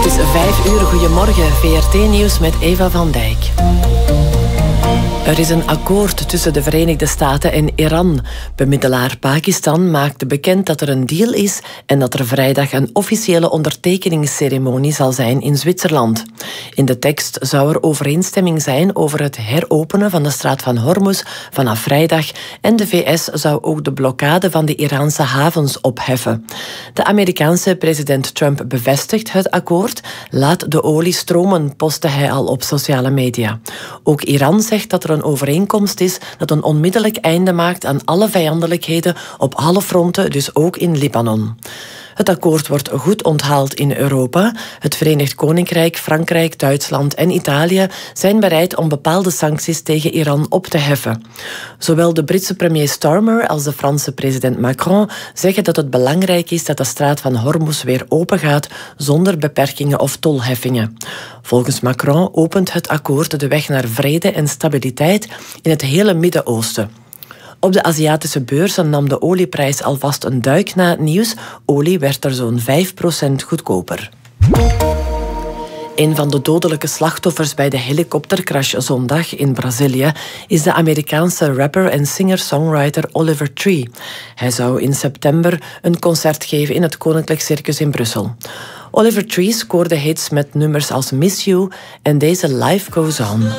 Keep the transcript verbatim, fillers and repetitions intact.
Het is vijf uur. Goedemorgen. V R T-nieuws met Eva van Dijk. Er is een akkoord tussen de Verenigde Staten en Iran. Bemiddelaar Pakistan maakte bekend dat er een deal is en dat er vrijdag een officiële ondertekeningsceremonie zal zijn in Zwitserland. In de tekst zou er overeenstemming zijn over het heropenen van de straat van Hormuz vanaf vrijdag en de V S zou ook de blokkade van de Iraanse havens opheffen. De Amerikaanse president Trump bevestigt het akkoord. Laat de olie stromen, postte hij al op sociale media. Ook Iran zegt dat er een overeenkomst is dat een onmiddellijk einde maakt aan alle vijandelijkheden op alle fronten, dus ook in Libanon. Het akkoord wordt goed onthaald in Europa. Het Verenigd Koninkrijk, Frankrijk, Duitsland en Italië zijn bereid om bepaalde sancties tegen Iran op te heffen. Zowel de Britse premier Starmer als de Franse president Macron zeggen dat het belangrijk is dat de straat van Hormuz weer opengaat zonder beperkingen of tolheffingen. Volgens Macron opent het akkoord de weg naar vrede en stabiliteit in het hele Midden-Oosten. Op de Aziatische beurzen nam de olieprijs alvast een duik na het nieuws. Olie werd er zo'n vijf procent goedkoper. Een van de dodelijke slachtoffers bij de helikoptercrash zondag in Brazilië is de Amerikaanse rapper en singer-songwriter Oliver Tree. Hij zou in september een concert geven in het Koninklijk Circus in Brussel. Oliver Tree scoorde hits met nummers als Miss You en deze Life Goes On.